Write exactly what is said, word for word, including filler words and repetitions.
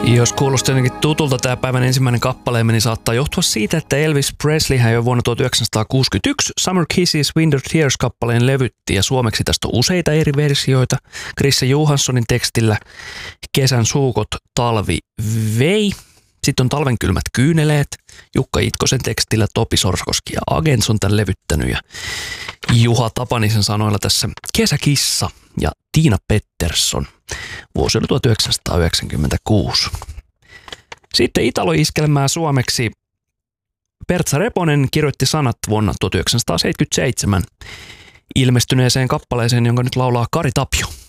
Jos kuulostaa jotenkin tutulta tämä päivän ensimmäinen kappaleemme, niin saattaa johtua siitä, että Elvis Presley hän jo vuonna tuhatyhdeksänsataakuusikymmentäyksi Summer Kisses Winter Tears-kappaleen levytti, ja suomeksi tästä on useita eri versioita. Chrisse Johanssonin tekstillä Kesän suukot talvi vei. Sitten on Talven kylmät kyyneleet. Jukka Itkosen tekstillä Topi Sorsakoski ja Agents on tämän levyttänyt. Ja Juha Tapanisen sanoilla tässä Kesäkissa ja Tiina Pettersson. Vuosi oli tuhatyhdeksänsataayhdeksänkymmentäkuusi. Sitten Italo-iskelmää suomeksi Pertsa Reponen kirjoitti sanat vuonna tuhatyhdeksänsataaseitsemänkymmentäseitsemän ilmestyneeseen kappaleeseen, jonka nyt laulaa Kari Tapio.